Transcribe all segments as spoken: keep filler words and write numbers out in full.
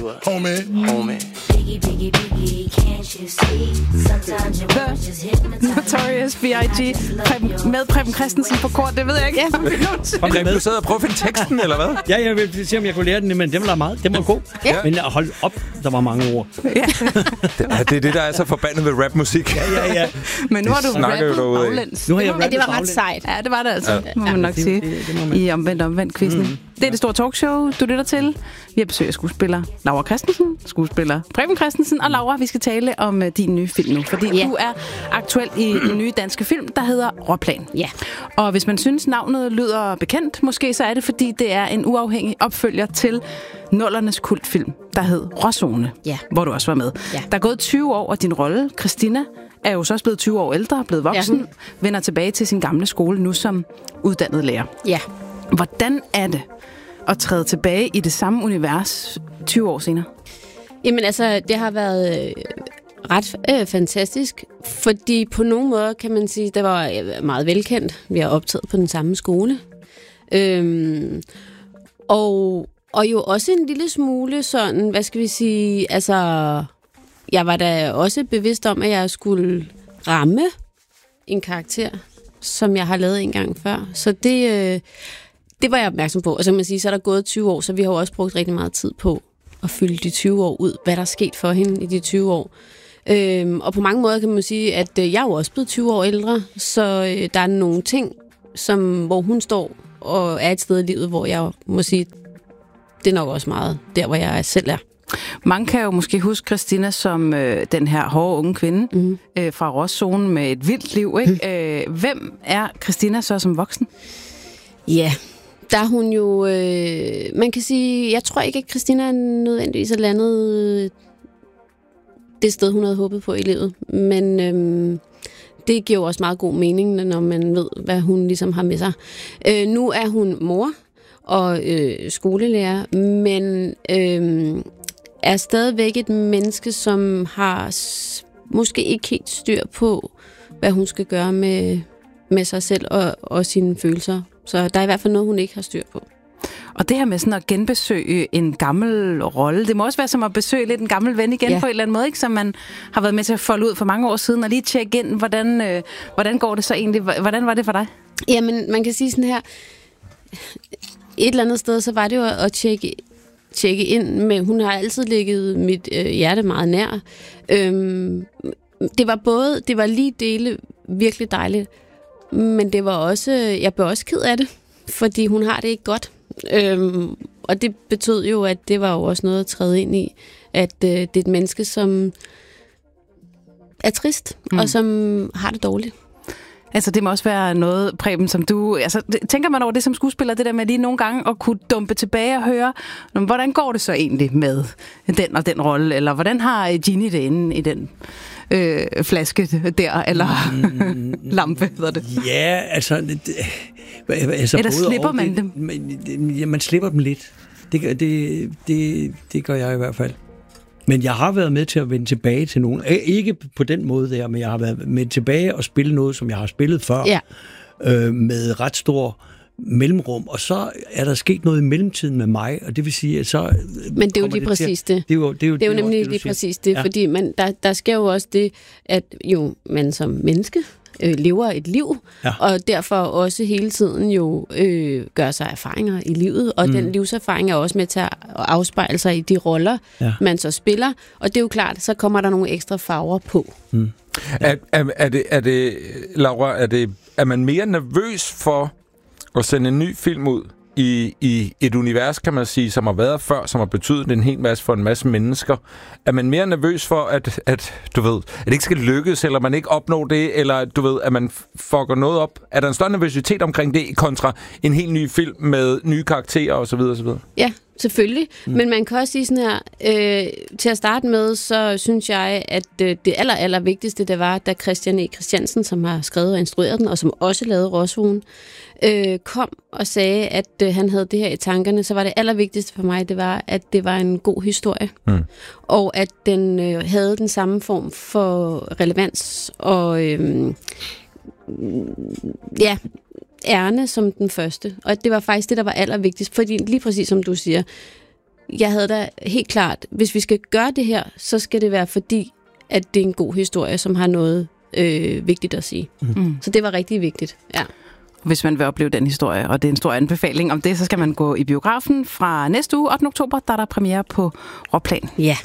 Homie. Homie. The Notorious B I G med Preben Christensen på kort, det ved jeg ikke. Ja. Preben, du sad og prøvede at finde teksten, eller hvad? Ja, jeg vil se, om jeg kunne lære den, men den var meget. Den var god. Ja. Men hold op, der var mange ord. Ja. det, er, det er det, der er så forbandet ved rapmusik. Ja, ja, ja. Men nu har du rappet baglæns. Nu har jeg ja, det var ret sejt. Ja, det var det altså, ja. må man ja, nok det, sige. Det, det, det man... I omvendt omvendt quizzen. Mm. Det er det store talkshow, du lytter til. Vi har besøg af skuespiller Laura Christensen, skuespiller Preben Christensen. Og Laura, vi skal tale om uh, din nye film nu, fordi ja. du er aktuel i en nye danske film, der hedder Råplan. Ja. Og hvis man synes, navnet lyder bekendt, måske så er det, fordi det er en uafhængig opfølger til nullernes kultfilm, der hed Råzone, ja. hvor du også var med. Ja. Der er gået tyve år, og din rolle, Christina, er jo så også blevet tyve år ældre, blevet voksen, ja. vender tilbage til sin gamle skole nu som uddannet lærer. Ja. Hvordan er det at træde tilbage i det samme univers tyve år senere? Jamen altså, det har været øh, ret øh, fantastisk, fordi på nogle måder kan man sige, det var øh, meget velkendt. Vi har optaget på den samme skole. Øhm, og, og jo også en lille smule sådan, hvad skal vi sige, altså, jeg var da også bevidst om, at jeg skulle ramme en karakter, som jeg har lavet en gang før. Så det... Øh, Det var jeg opmærksom på, og så kan man sige, så er der gået tyve år, så vi har jo også brugt rigtig meget tid på at fylde de tyve år ud, hvad der er sket for hende i de tyve år. Øhm, og på mange måder kan man sige, at øh, jeg er jo også blevet tyve år ældre, så øh, der er nogle ting, som, hvor hun står og er et sted i livet, hvor jeg må sige, det er nok også meget der, hvor jeg selv er. Mange kan jo måske huske Christina som øh, den her hårde unge kvinde mm. øh, fra Råzone med et vildt liv, ikke? Mm. Øh, hvem er Christina så som voksen? Ja, der er hun jo, øh, man kan sige, jeg tror ikke, at Christina er nødvendigvis et landet øh, det sted, hun havde håbet på i livet. Men øh, det giver jo også meget god mening, når man ved, hvad hun ligesom har med sig. Øh, nu er hun mor og øh, skolelærer, men øh, er stadigvæk et menneske, som har s- måske ikke helt styr på, hvad hun skal gøre med, med sig selv og, og sine følelser. Så der er i hvert fald noget, hun ikke har styr på. Og det her med sådan at genbesøge en gammel rolle, det må også være som at besøge lidt en gammel ven igen ja. på en eller anden måde, ikke? Som man har været med til at folde ud for mange år siden, og lige tjekke ind, hvordan, øh, hvordan går det så egentlig? Hvordan var det for dig? Jamen, man kan sige sådan her, et eller andet sted, så var det jo at tjekke, tjekke ind, men hun har altid ligget mit øh, hjerte meget nær. Øhm, det var både, det var lige dele virkelig dejligt, men det var også, jeg blev også ked af det, fordi hun har det ikke godt. Øhm, og det betød jo, at det var jo også noget at træde ind i, at øh, det er et menneske, som er trist, mm. og som har det dårligt. Altså, det må også være noget, Preben, som du... Altså, tænker man over det som skuespiller, det der med lige nogle gange at kunne dumpe tilbage og høre, hvordan går det så egentlig med den og den rolle, eller hvordan har Ginny det inde i den øh, flaske der, eller mm, lampe, hedder det? Ja, altså... Det, altså eller slipper man det, dem? Man, ja, man slipper dem lidt. Det, det, det, det gør jeg i hvert fald. Men jeg har været med til at vende tilbage til nogen. Ikke på den måde der, men jeg har været med tilbage og spille noget, som jeg har spillet før. Ja. Øh, med ret stor mellemrum. Og så er der sket noget i mellemtiden med mig, og det vil sige, at så... Men det er jo lige præcis det. Det er jo, det er jo, det er jo nemlig det, lige præcis det, ja. Fordi man, der, der sker jo også det, at jo, man som menneske øh, lever et liv, ja. Og derfor også hele tiden jo øh, gør sig erfaringer i livet, og mm. den livserfaring er også med til at afspejle sig i de roller, ja. Man så spiller, og det er jo klart, så kommer der nogle ekstra farver på. Mm. Er, er, er, det, er det, Laura, er, det, er man mere nervøs for at sende en ny film ud i, i et univers, kan man sige, som har været før, som har betydet en hel masse for en masse mennesker? Er man mere nervøs for, at, at du ved, at det ikke skal lykkes, eller man ikke opnår det, eller du ved, at man fucker noget op? Er der en større nervøsitet omkring det, kontra en helt ny film med nye karakterer osv. osv.? Ja, selvfølgelig. Mm. Men man kan også sige sådan her, øh, til at starte med, så synes jeg, at øh, det aller, aller vigtigste, det var, da Christian E. Christiansen, som har skrevet og instrueret den, og som også lavede Råzone, øh, kom og sagde, at øh, han havde det her i tankerne, så var det allervigtigste for mig, det var, at det var en god historie. Mm. Og at den øh, havde den samme form for relevans og øh, ja, ærne som den første. Og det var faktisk det, der var allervigtigst. Fordi lige præcis som du siger, jeg havde da helt klart, hvis vi skal gøre det her, så skal det være fordi, at det er en god historie, som har noget øh, vigtigt at sige. Mm. Så det var rigtig vigtigt, ja. Hvis man vil opleve den historie, og det er en stor anbefaling om det, så skal man gå i biografen fra næste uge, ottende oktober, der er der premiere på Råplan. Ja.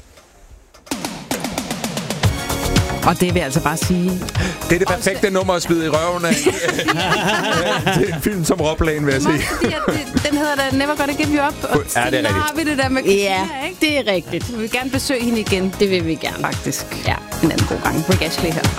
Og det vil jeg altså bare sige... Det er det perfekte Også... nummer at smide i røven af. Det er en film som Råplan, vil jeg sige. Den hedder da Never Gonna Give You Up. Og ja, det er rigtigt. har vi det der med Christina, ja, ikke? det er rigtigt. Vi vil gerne besøge hende igen. Det vil vi gerne. Faktisk. Ja. En anden god gang. Rick Ashley her.